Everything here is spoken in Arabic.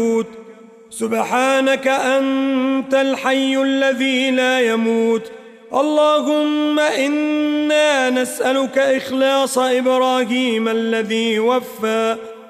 سبحانك أنت الحي الذي لا يموت. اللهم إنا نسألك إخلاص إبراهيم الذي وفى